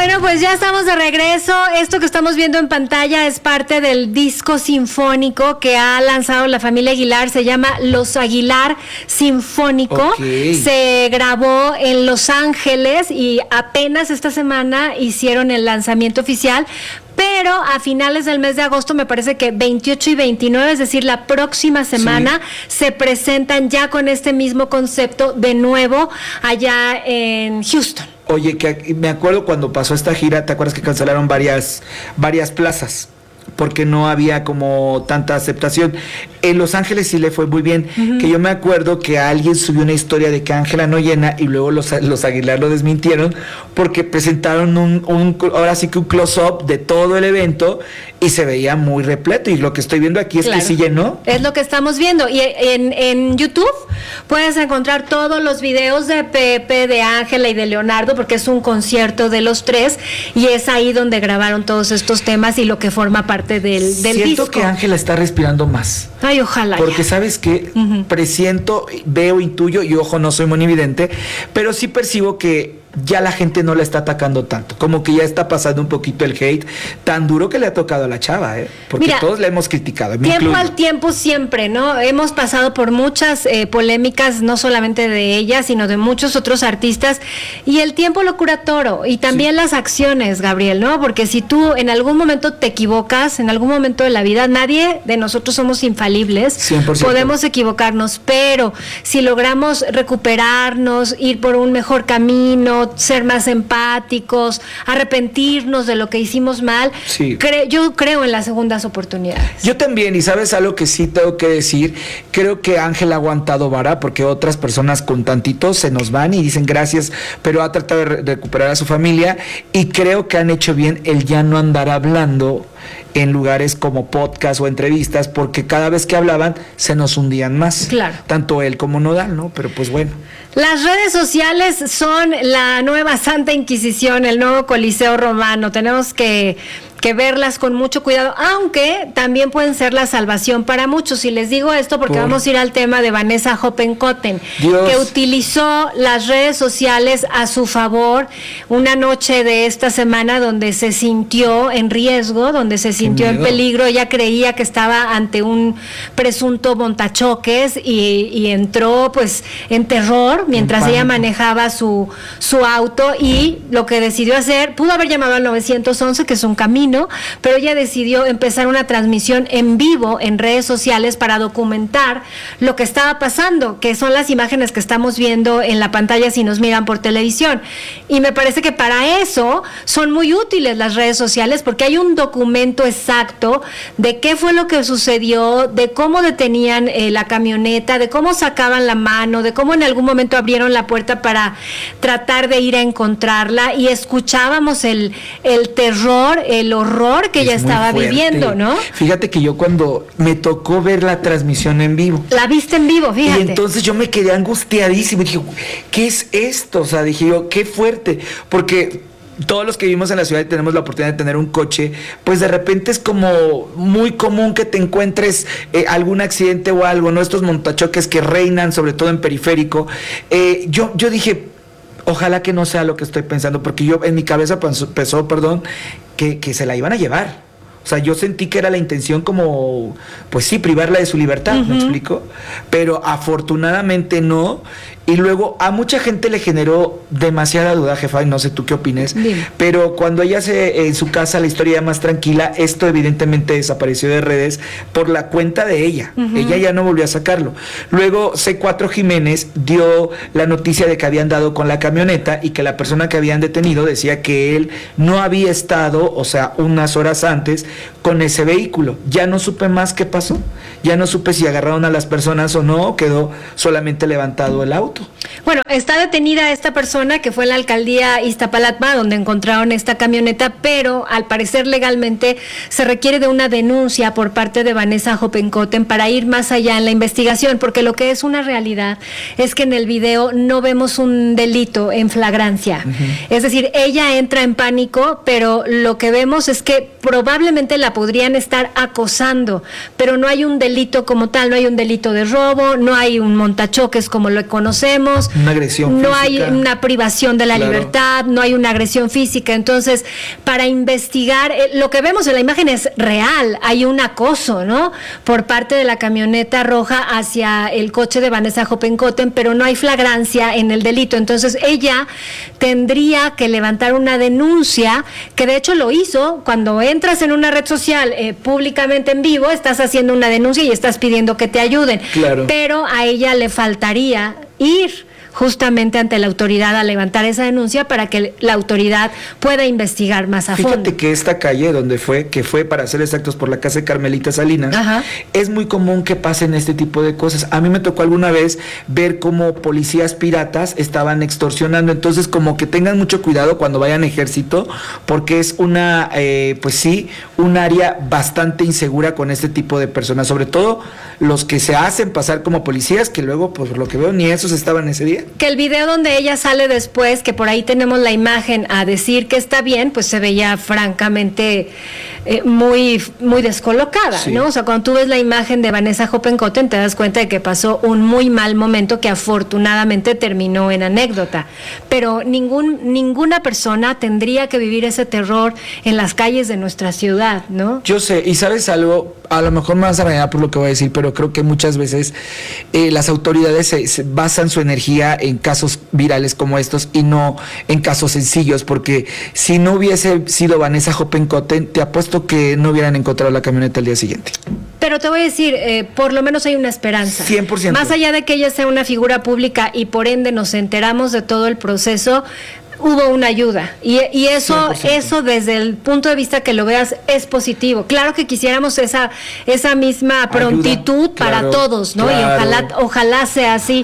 Bueno, pues ya estamos de regreso. Esto que estamos viendo en pantalla es parte del disco sinfónico que ha lanzado la familia Aguilar. Se llama Los Aguilar Sinfónico. Okay. Se grabó en Los Ángeles y apenas esta semana hicieron el lanzamiento oficial. Pero a finales del mes de agosto, me parece que 28 y 29, es decir, la próxima semana, se presentan ya con este mismo concepto de nuevo allá en Houston. Oye, que me acuerdo cuando pasó esta gira, ¿te acuerdas que cancelaron varias plazas? Porque no había como tanta aceptación. En Los Ángeles sí le fue muy bien. Que yo me acuerdo que alguien subió una historia de que Ángela no llena y luego los Aguilar lo desmintieron porque presentaron ahora sí que un close-up de todo el evento y se veía muy repleto. Y lo que estoy viendo aquí es que sí llenó. Es lo que estamos viendo. Y en YouTube puedes encontrar todos los videos de Pepe, de Ángela y de Leonardo, porque es un concierto de los tres y es ahí donde grabaron todos estos temas y lo que forma parte del disco. Siento que Ángela está respirando más. Ay, ojalá. Porque sabes que presiento, veo, intuyo, y ojo, no soy monividente, pero sí percibo que ya la gente no la está atacando tanto, como que ya está pasando un poquito el hate tan duro que le ha tocado a la chava, porque mira, todos la hemos criticado. Tiempo al tiempo siempre, ¿no? Hemos pasado por muchas polémicas, no solamente de ella, sino de muchos otros artistas, y el tiempo lo cura todo, y también las acciones, Gabriel, ¿no? Porque si tú en algún momento te equivocas, en algún momento de la vida, nadie de nosotros somos infalibles, 100%. Podemos equivocarnos, pero si logramos recuperarnos, ir por un mejor camino, ser más empáticos, arrepentirnos de lo que hicimos mal, yo creo en las segundas oportunidades. Yo también, y sabes algo que sí tengo que decir, creo que Ángela ha aguantado vara porque otras personas con tantito se nos van y dicen gracias, pero ha tratado de recuperar a su familia y creo que han hecho bien el ya no andar hablando en lugares como podcast o entrevistas, porque cada vez que hablaban se nos hundían más. Claro. Tanto él como Nodal, ¿no? Pero pues bueno. Las redes sociales son la nueva Santa Inquisición, el nuevo Coliseo Romano. Tenemos que verlas con mucho cuidado, aunque también pueden ser la salvación para muchos. Y les digo esto porque vamos a ir al tema de Vanessa Hoppenkotten, que utilizó las redes sociales a su favor una noche de esta semana donde se sintió en riesgo, donde se sintió en peligro. Ella creía que estaba ante un presunto montachoques y entró pues en terror mientras ella manejaba su auto, y lo que decidió hacer, pudo haber llamado al 911, que es un camino, pero ella decidió empezar una transmisión en vivo en redes sociales para documentar lo que estaba pasando, que son las imágenes que estamos viendo en la pantalla si nos miran por televisión. Y me parece que para eso son muy útiles las redes sociales, porque hay un documento exacto de qué fue lo que sucedió, de cómo detenían la camioneta, de cómo sacaban la mano, de cómo en algún momento abrieron la puerta para tratar de ir a encontrarla, y escuchábamos el terror, el horror que ella estaba viviendo, ¿no? Fíjate que yo cuando me tocó ver la transmisión en vivo. La viste en vivo, fíjate. Y entonces yo me quedé angustiadísimo. Dije, ¿qué es esto? O sea, dije yo, qué fuerte. Porque todos los que vivimos en la ciudad y tenemos la oportunidad de tener un coche, pues de repente es como muy común que te encuentres algún accidente o algo, ¿no? Estos montachoques que reinan, sobre todo en periférico. Yo dije, ojalá que no sea lo que estoy pensando, porque yo en mi cabeza pensó, que se la iban a llevar. O sea, yo sentí que era la intención como, pues sí, privarla de su libertad, ¿me explico? Pero afortunadamente no. Y luego a mucha gente le generó demasiada duda, jefa, y no sé tú qué opines. Dime. Pero cuando ella en su casa, la historia más tranquila, esto evidentemente desapareció de redes por la cuenta de ella. Ella ya no volvió a sacarlo. Luego C4 Jiménez dio la noticia de que habían dado con la camioneta y que la persona que habían detenido decía que él no había estado, o sea, unas horas antes, con ese vehículo. Ya no supe más qué pasó. Ya no supe si agarraron a las personas o no, quedó solamente levantado el auto. Bueno, está detenida esta persona que fue en la alcaldía Iztapalapa, donde encontraron esta camioneta, pero al parecer legalmente se requiere de una denuncia por parte de Vanessa Hoppenkotten para ir más allá en la investigación, porque lo que es una realidad es que en el video no vemos un delito en flagrancia. Es decir, ella entra en pánico, pero lo que vemos es que probablemente la podrían estar acosando, pero no hay un delito como tal, no hay un delito de robo, no hay un montachoques como lo conocemos, una agresión no física. Hay una privación de la libertad, no hay una agresión física. Entonces, para investigar, lo que vemos en la imagen es real, hay un acoso, ¿no? Por parte de la camioneta roja hacia el coche de Vanessa Hoppenkotten, pero no hay flagrancia en el delito. Entonces, ella tendría que levantar una denuncia, que de hecho lo hizo. Cuando entras en una red social públicamente en vivo, estás haciendo una denuncia y estás pidiendo que te ayuden. Claro. Pero a ella le faltaría ir justamente ante la autoridad a levantar esa denuncia para que la autoridad pueda investigar más a fondo. Fíjate que esta calle donde que fue para ser exactos por la casa de Carmelita Salinas, Ajá. es muy común que pasen este tipo de cosas. A mí me tocó alguna vez ver cómo policías piratas estaban extorsionando, entonces como que tengan mucho cuidado cuando vayan a ejército, porque es una, pues sí, un área bastante insegura con este tipo de personas, sobre todo los que se hacen pasar como policías, que luego, pues por lo que veo, ni esos estaban ese día. Que el video donde ella sale después, que por ahí tenemos la imagen a decir que está bien, pues se veía francamente muy descolocada, Sí. ¿no? O sea, cuando tú ves la imagen de Vanessa Hoppenkotten te das cuenta de que pasó un muy mal momento que afortunadamente terminó en anécdota. Pero ninguna persona tendría que vivir ese terror en las calles de nuestra ciudad, ¿no? Yo sé, y sabes algo, a lo mejor me vas a regañar por lo que voy a decir, pero creo que muchas veces las autoridades se basan su energía en casos virales como estos y no en casos sencillos, porque si no hubiese sido Vanessa Hoppenkotten, te apuesto que no hubieran encontrado la camioneta el día siguiente. Pero te voy a decir, por lo menos hay una esperanza. 100%. Más allá de que ella sea una figura pública y por ende nos enteramos de todo el proceso, hubo una ayuda y eso 100%. eso desde el punto de vista que lo veas es positivo. Claro que quisiéramos esa misma prontitud Ayuda, para claro, todos, ¿no? claro. Y ojalá sea así,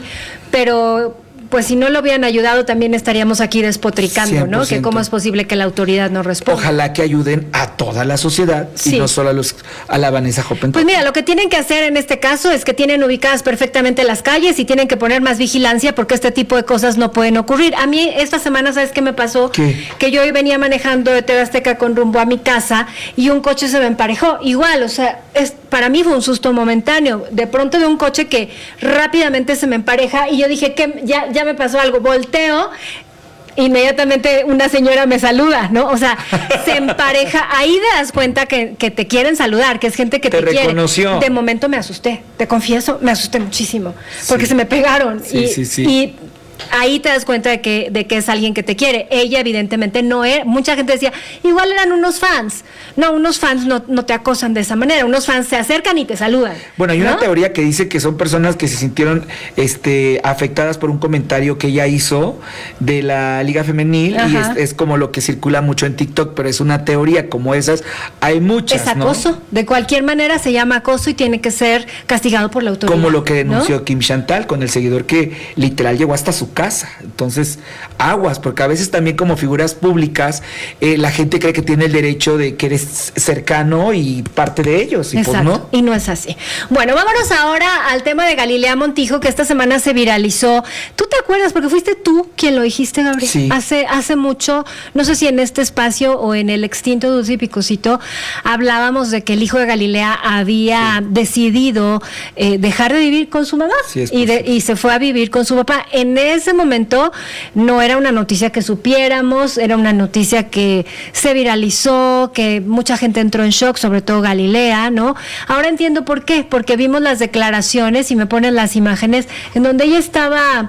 pero pues si no lo hubieran ayudado también estaríamos aquí despotricando, ¿no? 100%. Que cómo es posible que la autoridad no responda. Ojalá que ayuden a toda la sociedad Sí. y no solo a la Vanessa Hoppenkotten. Pues mira, lo que tienen que hacer en este caso es que tienen ubicadas perfectamente las calles y tienen que poner más vigilancia porque este tipo de cosas no pueden ocurrir. A mí esta semana, ¿sabes qué me pasó? ¿Qué? Que yo venía manejando de TV Azteca con rumbo a mi casa y un coche se me emparejó. Igual, o sea, para mí fue un susto momentáneo. De pronto de un coche que rápidamente se me empareja y yo dije que ya me pasó algo. Volteo, inmediatamente una señora me saluda, ¿no? O sea, se empareja. Ahí te das cuenta que te quieren saludar, que es gente que te quiere. Reconoció. De momento me asusté, te confieso, me asusté muchísimo, porque se me pegaron. Sí. Y ahí te das cuenta de que es alguien que te quiere. Ella evidentemente no era. Mucha gente decía, igual eran unos fans. No, unos fans no te acosan de esa manera. Unos fans se acercan y te saludan. Bueno, hay una ¿no? teoría que dice que son personas que se sintieron afectadas por un comentario que ella hizo de la Liga Femenil. Ajá. Y es como lo que circula mucho en TikTok, pero es una teoría como esas. Hay muchas, Es acoso. ¿no? De cualquier manera se llama acoso y tiene que ser castigado por la autoridad. Como lo que denunció ¿no? Kim Chantal con el seguidor que literal llegó hasta su casa. Entonces, aguas, porque a veces también como figuras públicas la gente cree que tiene el derecho de que eres cercano y parte de ellos. Y Exacto, pues no. y no es así. Bueno, vámonos ahora al tema de Galilea Montijo, que esta semana se viralizó. ¿Tú te acuerdas? Porque fuiste tú quien lo dijiste, Gabriel. Sí. Hace mucho, no sé si en este espacio o en el extinto Dulce y Picosito, hablábamos de que el hijo de Galilea había decidido dejar de vivir con su mamá Sí, es y se fue a vivir con su papá. En ese momento no era una noticia que supiéramos, era una noticia que se viralizó, que mucha gente entró en shock, sobre todo Galilea, ¿no? Ahora entiendo por qué, porque vimos las declaraciones y me ponen las imágenes en donde ella estaba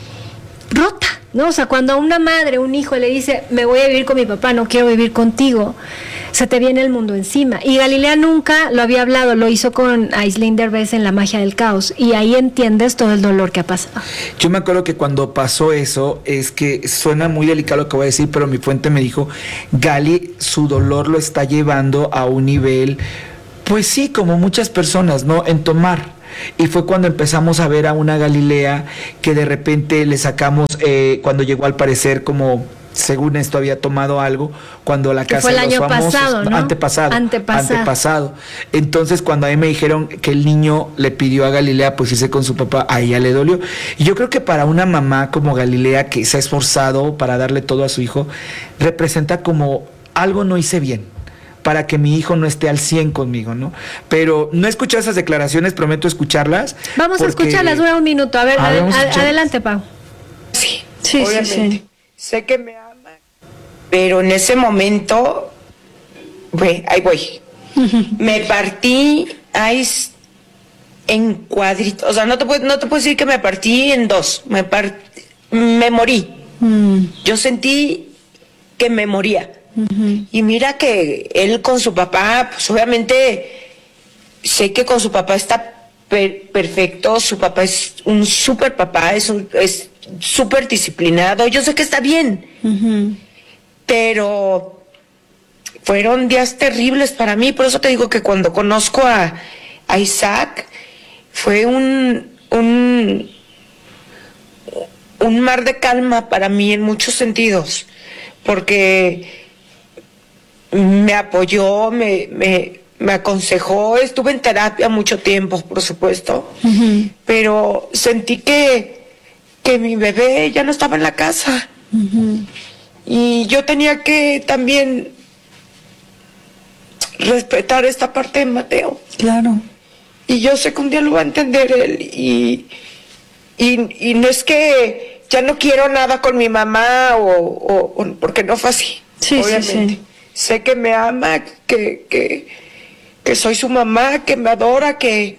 rota, ¿no? O sea, cuando a una madre, un hijo le dice, me voy a vivir con mi papá, no quiero vivir contigo, se te viene el mundo encima. Y Galilea nunca lo había hablado, lo hizo con Aislinn Derbez en La Magia del Caos, y ahí entiendes todo el dolor que ha pasado. Yo me acuerdo que cuando pasó eso, es que suena muy delicado lo que voy a decir, pero mi fuente me dijo, Gali, su dolor lo está llevando a un nivel, pues sí, como muchas personas, ¿no? En tomar. Y fue cuando empezamos a ver a una Galilea que de repente le sacamos, cuando llegó al parecer como, según esto había tomado algo, cuando la Que casa fue el de los año famosos, pasado, ¿no? Antepasado. Entonces cuando a mí me dijeron que el niño le pidió a Galilea pues irse con su papá, a ella le dolió. Y yo creo que para una mamá como Galilea que se ha esforzado para darle todo a su hijo, representa como algo no hice bien. para que mi hijo no esté al 100 conmigo, ¿no? Pero no he escuchado esas declaraciones, prometo escucharlas. Vamos a escucharlas, dura un minuto. A ver, adelante, Pau. Sí, obviamente. Sí. Sé que me ama, pero en ese momento, ahí voy. Me partí en cuadritos. O sea, no te puedo decir que me partí en dos. Me morí. Yo sentí que me moría. Y mira que él con su papá, pues obviamente sé que con su papá está perfecto. Su papá es un súper papá, es súper disciplinado. Yo sé que está bien. Pero fueron días terribles para mí. Por eso te digo que cuando conozco a Isaac, fue un mar de calma para mí en muchos sentidos, porque me apoyó, me aconsejó, estuve en terapia mucho tiempo, por supuesto, pero sentí que mi bebé ya no estaba en la casa, y yo tenía que también respetar esta parte de Mateo. Claro. Y yo sé que un día lo va a entender él, y no es que ya no quiero nada con mi mamá, o porque no fue así, obviamente. Sí. Sé que me ama, que soy su mamá, que me adora,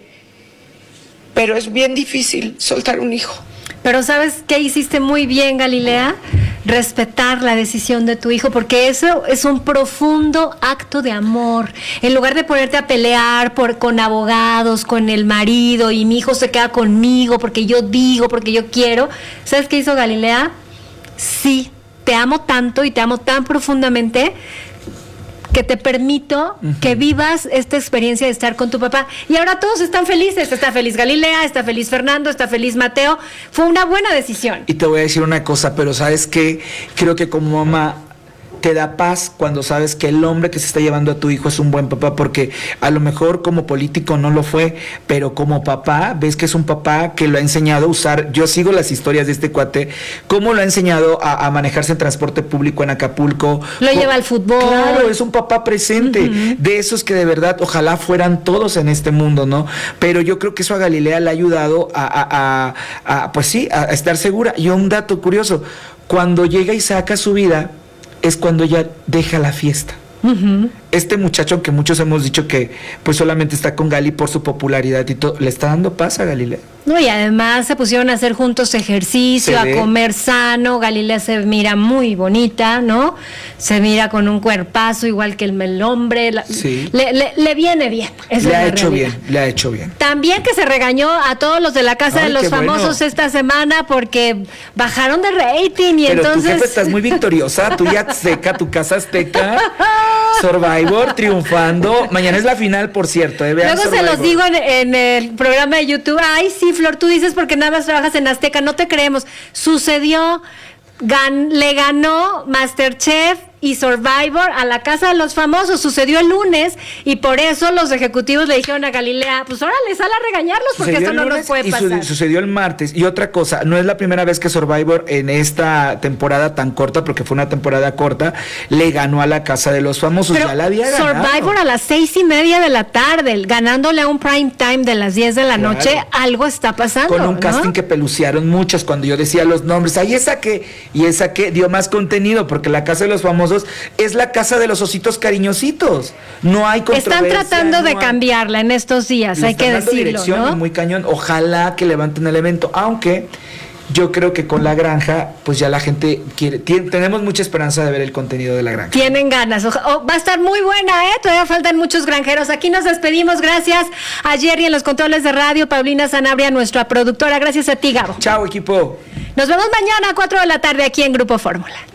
pero es bien difícil soltar un hijo. Pero ¿sabes qué hiciste muy bien, Galilea? Respetar la decisión de tu hijo, porque eso es un profundo acto de amor. En lugar de ponerte a pelear con abogados, con el marido, y mi hijo se queda conmigo porque yo digo, porque yo quiero. ¿Sabes qué hizo Galilea? Sí, te amo tanto y te amo tan profundamente que te permito que vivas esta experiencia de estar con tu papá. Y ahora todos están felices. Está feliz Galilea, está feliz Fernando, está feliz Mateo. Fue una buena decisión. Y te voy a decir una cosa, pero ¿sabes qué? Creo que como mamá te da paz cuando sabes que el hombre que se está llevando a tu hijo es un buen papá, porque a lo mejor como político no lo fue, pero como papá, ves que es un papá que lo ha enseñado a usar. Yo sigo las historias de este cuate, cómo lo ha enseñado a manejarse en transporte público en Acapulco. Lo lleva al fútbol. Claro, es un papá presente, de esos que de verdad ojalá fueran todos en este mundo, ¿no? Pero yo creo que eso a Galilea le ha ayudado pues sí, a estar segura. Y un dato curioso, cuando llega Isaac a su vida, es cuando ella deja la fiesta. Este muchacho que muchos hemos dicho que pues solamente está con Gali por su popularidad y todo, le está dando paz a Galilea. No, y además se pusieron a hacer juntos ejercicio, a comer sano. Galilea se mira muy bonita, ¿no? Se mira con un cuerpazo igual que el hombre. Sí. Le viene bien. Le ha hecho bien. También que se regañó a todos los de la Casa de los Famosos esta semana porque bajaron de rating y pero entonces... tu jefe estás muy victoriosa, tú ya Azteca, tu casa Azteca, Survivor, triunfando. Mañana es la final, por cierto. Luego Survivor. Se los digo en el programa de YouTube. Ay, sí, Flor, tú dices porque nada más trabajas en Azteca, no te creemos. Sucedió, le ganó MasterChef y Survivor a la Casa de los Famosos. Sucedió el lunes y por eso los ejecutivos le dijeron a Galilea, pues órale, sal a regañarlos porque esto no nos puede pasar. Sucedió el martes. Y otra cosa, no es la primera vez que Survivor en esta temporada tan corta, porque fue una temporada corta, le ganó a la Casa de los Famosos. Pero ya la había ganado. Survivor a las 6:30 de la tarde, ganándole a un prime time de las 10 de la noche, algo está pasando. Con un casting que pelucearon muchos cuando yo decía los nombres. Ahí esa que dio más contenido, porque la Casa de los Famosos es la casa de los ositos cariñositos. No hay controversia. Están tratando de cambiarla en estos días, hay que decirlo, ¿no? Muy cañón. Ojalá que levanten el evento, aunque yo creo que con La Granja, pues ya la gente tenemos mucha esperanza de ver el contenido de La Granja. Tienen ganas. Va a estar muy buena, todavía faltan muchos granjeros. Aquí nos despedimos. Gracias a Jerry en los controles de radio, Paulina Sanabria, nuestra productora. Gracias a ti, Gabo. Chao, equipo. Nos vemos mañana a 4 de la tarde aquí en Grupo Fórmula.